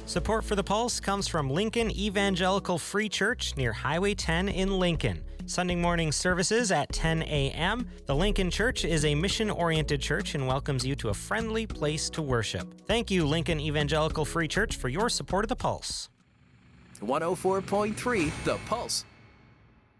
Support for The Pulse comes from Lincoln Evangelical Free Church near Highway 10 in Lincoln. Sunday morning services at 10 a.m. The Lincoln Church is a mission-oriented church and welcomes you to a friendly place to worship. Thank you, Lincoln Evangelical Free Church, for your support of The Pulse. 104.3 The Pulse.